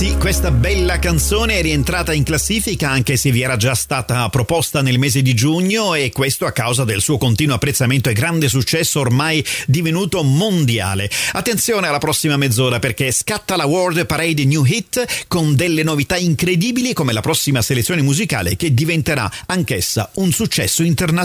Sì, questa bella canzone è rientrata in classifica anche se vi era già stata proposta nel mese di giugno, e questo a causa del suo continuo apprezzamento e grande successo ormai divenuto mondiale. Attenzione alla prossima mezz'ora, perché scatta la World Parade New Hit con delle novità incredibili come la prossima selezione musicale che diventerà anch'essa un successo internazionale.